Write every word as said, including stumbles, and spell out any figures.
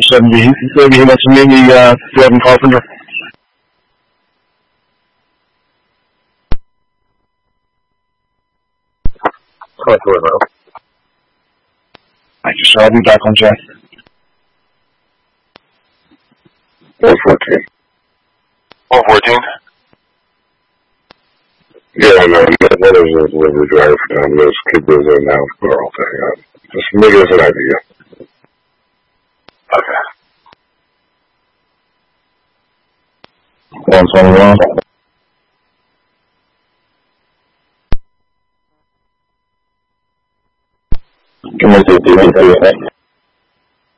seventy. Maybe he wants to meet me, uh, Jordan Carpenter. Thank you, sir. I'll be back on Jack. four fourteen. four fourteen? Yeah, no, that is a delivery driver for them. Those kid goes in now for all thing. Just make it as an idea. Okay. one twenty-one. Can we do the